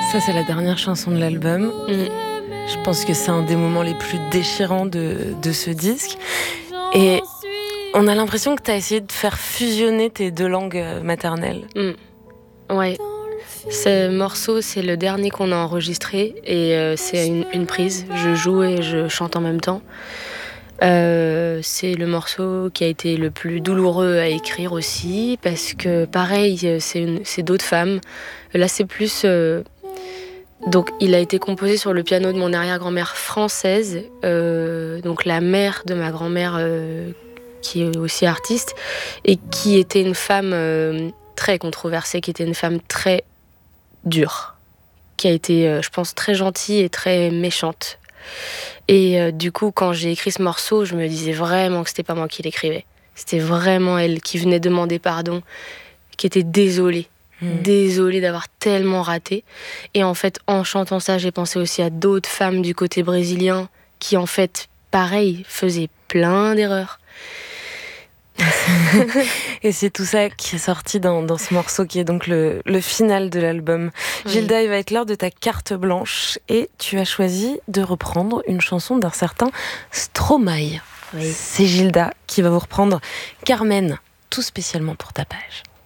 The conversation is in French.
Ça, c'est la dernière chanson de l'album. Je pense que c'est un des moments les plus déchirants de ce disque. Et on a l'impression que tu as essayé de faire fusionner tes deux langues maternelles. Ouais. Ce morceau, c'est le dernier qu'on a enregistré et c'est une prise. Je joue et je chante en même temps. C'est le morceau qui a été le plus douloureux à écrire aussi parce que pareil, c'est d'autres femmes. Là, c'est plus... Donc, il a été composé sur le piano de mon arrière-grand-mère française, donc la mère de ma grand-mère qui est aussi artiste et qui était une femme très controversée, qui était une femme très dure, qui a été, je pense, très gentille et très méchante. Et du coup, quand j'ai écrit ce morceau, je me disais vraiment que c'était pas moi qui l'écrivais. C'était vraiment elle qui venait demander pardon, qui était désolée. Désolée d'avoir tellement raté. Et en fait, en chantant ça, j'ai pensé aussi à d'autres femmes du côté brésilien qui, en fait, pareil, faisaient plein d'erreurs. Et c'est tout ça qui est sorti dans ce morceau qui est donc le final de l'album. Oui. Gilda, il va être l'heure de ta carte blanche et tu as choisi de reprendre une chanson d'un certain Stromae. Oui. C'est Gilda qui va vous reprendre Carmen, tout spécialement pour ta page.